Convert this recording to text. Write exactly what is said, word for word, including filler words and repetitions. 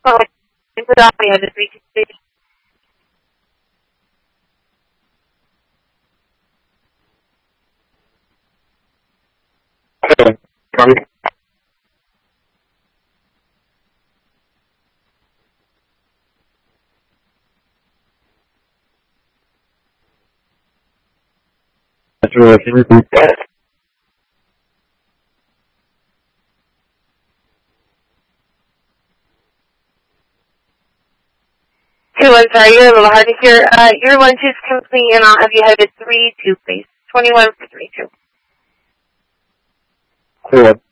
Oh, good audio, the three two please. Can you repeat that? Two, I'm sorry, you're a little hard to hear. Uh, your lunch is complete, and I'll have you headed three two, please. twenty-one for three two. Cool.